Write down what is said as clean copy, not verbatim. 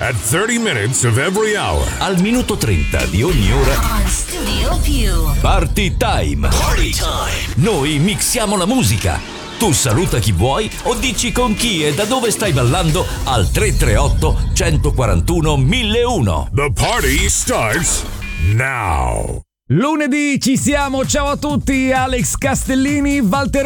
At 30 minutes of every hour. Al minuto 30 di ogni ora. On Studio Più. Party time. Party time. Noi mixiamo la musica. Tu saluta chi vuoi o dici con chi e da dove stai ballando al 338 141 1001. The party starts now. Lunedì ci siamo, ciao a tutti, Alex Castellini, Walter